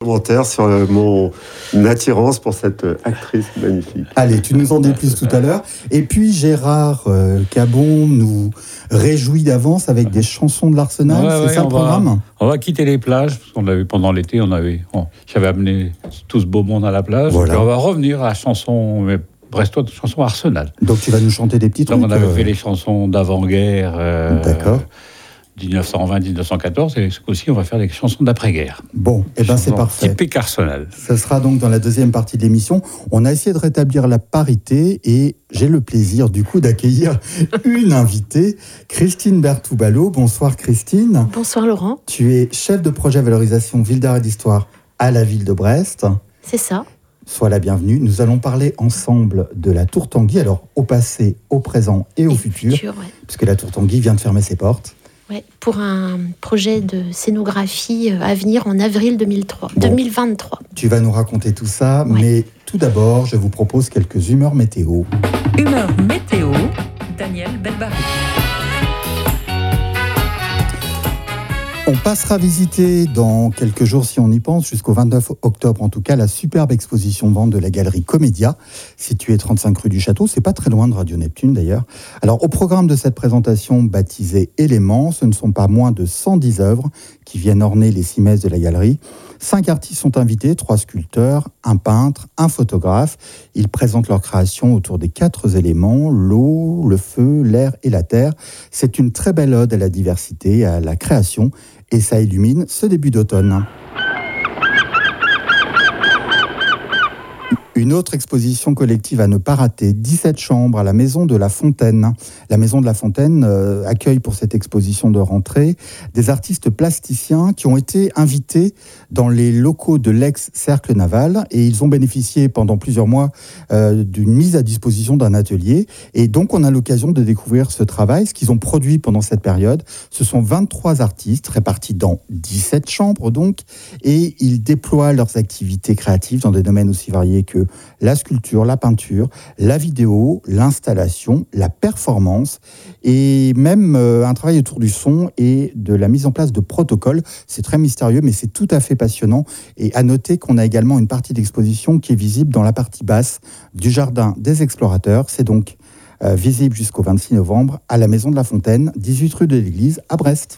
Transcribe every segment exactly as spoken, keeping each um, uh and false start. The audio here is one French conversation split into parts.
Commentaire sur euh, mon attirance pour cette euh, actrice magnifique. Allez, tu nous en dis plus tout à l'heure. Et puis Gérard euh, Cabon nous réjouit d'avance avec des chansons de l'Arsenal, ouais, c'est ouais, ça le programme va, On va quitter les plages, parce qu'on avait pendant l'été, on avait, bon, j'avais amené tout ce beau monde à la plage. Voilà. Et on va revenir à la chanson mais brestois, chanson Arsenal. Donc tu vas nous chanter des petits Donc trucs. on avait euh... fait les chansons d'avant-guerre. Euh, D'accord. dix-neuf cent vingt dix-neuf cent quatorze, et aussi on va faire des chansons d'après-guerre. Bon, et ben c'est parfait. Typique Arsenal. Ce sera donc dans la deuxième partie de l'émission. On a essayé de rétablir la parité et j'ai le plaisir du coup d'accueillir une invitée, Christine Berthoud-Ballot. Bonsoir Christine. Bonsoir Laurent. Tu es chef de projet valorisation Ville d'art et d'histoire à la ville de Brest. C'est ça. Sois la bienvenue. Nous allons parler ensemble de la Tour Tanguy, alors au passé, au présent et au et futur, futur ouais. puisque la Tour Tanguy vient de fermer ses portes. Ouais, pour un projet de scénographie à venir en avril deux mille trois, Bon, deux mille vingt-trois. Tu vas nous raconter tout ça, ouais. mais tout d'abord, je vous propose quelques humeurs météo. Humeur météo, Daniel Belbarry. On passera visiter dans quelques jours, si on y pense, jusqu'au vingt-neuf octobre en tout cas, la superbe exposition vente de la galerie Comédia, située trente-cinq rue du Château. C'est pas très loin de Radio Neptune d'ailleurs. Alors au programme de cette présentation baptisée Éléments, ce ne sont pas moins de cent dix œuvres qui viennent orner les six messes de la galerie. Cinq artistes sont invités, trois sculpteurs, un peintre, un photographe. Ils présentent leur création autour des quatre éléments, l'eau, le feu, l'air et la terre. C'est une très belle ode à la diversité, à la création, et ça illumine ce début d'automne. Une autre exposition collective à ne pas rater, dix-sept chambres à la Maison de la Fontaine. La Maison de la Fontaine euh, accueille pour cette exposition de rentrée des artistes plasticiens qui ont été invités dans les locaux de l'ex-Cercle Naval et ils ont bénéficié pendant plusieurs mois euh, d'une mise à disposition d'un atelier. Et donc on a l'occasion de découvrir ce travail, ce qu'ils ont produit pendant cette période. Ce sont vingt-trois artistes répartis dans dix-sept chambres donc et ils déploient leurs activités créatives dans des domaines aussi variés que la sculpture, la peinture, la vidéo, l'installation, la performance et même euh, un travail autour du son et de la mise en place de protocoles. C'est très mystérieux, mais c'est tout à fait passionnant. Et à noter qu'on a également une partie d'exposition qui est visible dans la partie basse du Jardin des Explorateurs. C'est donc euh, visible jusqu'au vingt-six novembre à la Maison de la Fontaine, dix-huit rue de l'Église à Brest.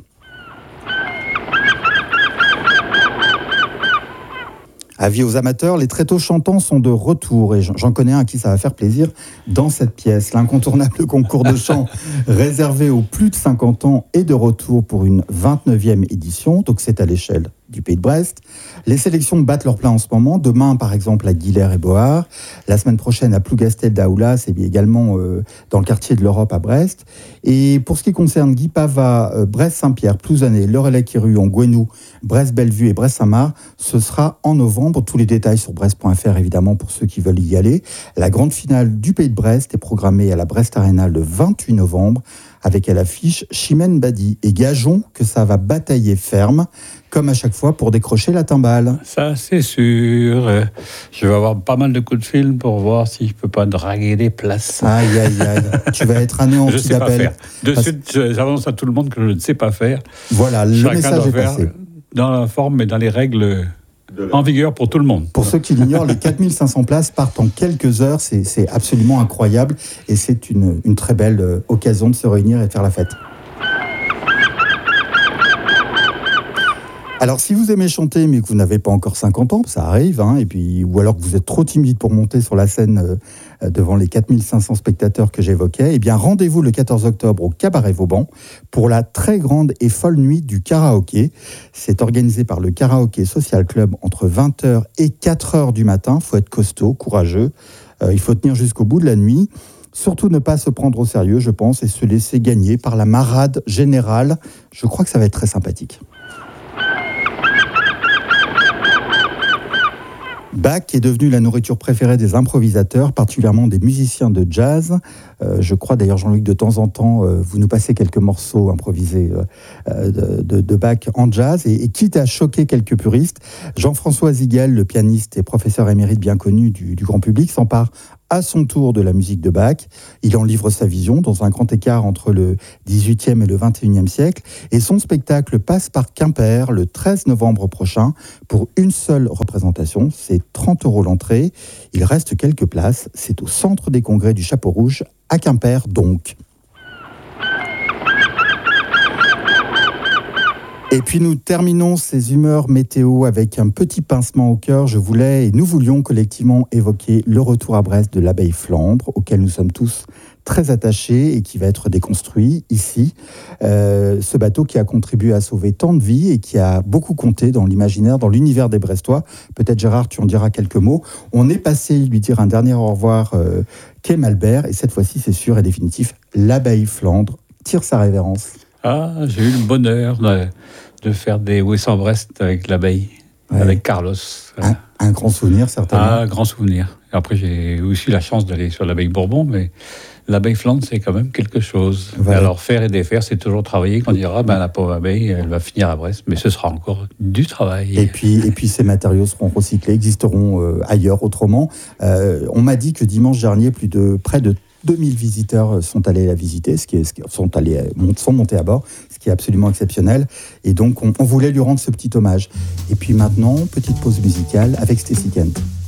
Avis aux amateurs, les tréteaux chantants sont de retour et j'en connais un à qui ça va faire plaisir dans cette pièce. L'incontournable concours de chant réservé aux plus de cinquante ans est de retour pour une vingt-neuvième édition, donc c'est à l'échelle du Pays de Brest. Les sélections battent leur plein en ce moment. Demain, par exemple, à Guilher et Board. La semaine prochaine, à Plougastel d'Aoulas et également euh, dans le quartier de l'Europe à Brest. Et pour ce qui concerne Guy Pava, euh, Brest-Saint-Pierre, Plouzané, Lorelec-Iruon, Gouenou, Brest-Bellevue et Brest-Saint-Marc, ce sera en novembre. Tous les détails sur brest point f r, évidemment, pour ceux qui veulent y aller. La grande finale du Pays de Brest est programmée à la Brest Arena le vingt-huit novembre, avec à l'affiche Chimène Badi. Et gageons que ça va batailler ferme, comme à chaque fois, pour décrocher la timbale. Ça, c'est sûr. Je vais avoir pas mal de coups de fil pour voir si je peux pas draguer des places. Aïe, aïe, aïe. Tu vas être anéanti Je sais pas d'appel. faire. De Parce... suite, j'annonce à tout le monde que je ne sais pas faire. Voilà, le Chacun message doit est faire passé. dans la forme et dans les règles en vigueur pour tout le monde. Pour ceux qui l'ignorent, les quatre mille cinq cents places partent en quelques heures. C'est, c'est absolument incroyable. Et c'est une, une très belle euh, occasion de se réunir et de faire la fête. Alors, si vous aimez chanter, mais que vous n'avez pas encore cinquante ans, ça arrive, hein, et puis, ou alors que vous êtes trop timide pour monter sur la scène euh, devant les quatre mille cinq cents spectateurs que j'évoquais, eh bien, rendez-vous le quatorze octobre au Cabaret Vauban pour la très grande et folle nuit du karaoké. C'est organisé par le Karaoké Social Club entre vingt heures et quatre heures du matin. Il faut être costaud, courageux. Euh, il faut tenir jusqu'au bout de la nuit. Surtout ne pas se prendre au sérieux, je pense, et se laisser gagner par la marade générale. Je crois que ça va être très sympathique. Bach est devenu la nourriture préférée des improvisateurs, particulièrement des musiciens de jazz. Euh, je crois d'ailleurs, Jean-Luc, de temps en temps, euh, vous nous passez quelques morceaux improvisés euh, de, de, de Bach en jazz. Et, et quitte à choquer quelques puristes, Jean-François Ziguel, le pianiste et professeur émérite bien connu du, du grand public, s'empare à son tour de la musique de Bach. Il en livre sa vision dans un grand écart entre le dix-huitième et le vingt et unième siècle. Et son spectacle passe par Quimper le treize novembre prochain pour une seule représentation. C'est trente euros l'entrée. Il reste quelques places. C'est au centre des congrès du Chapeau Rouge à Quimper donc. Et puis nous terminons ces humeurs météo avec un petit pincement au cœur. Je voulais et nous voulions collectivement évoquer le retour à Brest de l'abbaye Flandre, auquel nous sommes tous très attachés et qui va être déconstruit ici. Euh, ce bateau qui a contribué à sauver tant de vies et qui a beaucoup compté dans l'imaginaire, dans l'univers des Brestois. Peut-être Gérard, tu en diras quelques mots. On est passé lui dire un dernier au revoir euh, quai Malbert et cette fois-ci c'est sûr et définitif, l'abbaye Flandre tire sa révérence. Ah, j'ai eu le bonheur de, de faire des Ouessant-Brest avec l'abeille, ouais. Avec Carlos. Un, un grand souvenir, certainement. Ah, grand souvenir. Après, j'ai aussi la chance d'aller sur l'abeille Bourbon, mais l'abeille Flandre, c'est quand même quelque chose. Voilà. Alors, faire et défaire, c'est toujours travailler. Quand on dira, ben, la pauvre abeille, elle va finir à Brest, mais ce sera encore du travail. Et puis, et puis ces matériaux seront recyclés, existeront euh, ailleurs, autrement. Euh, on m'a dit que dimanche dernier, plus de près de deux mille visiteurs sont allés la visiter, ce qui est, ce qui, sont, allés, sont montés à bord, ce qui est absolument exceptionnel. Et donc, on, on voulait lui rendre ce petit hommage. Et puis maintenant, petite pause musicale avec Stacy Kent.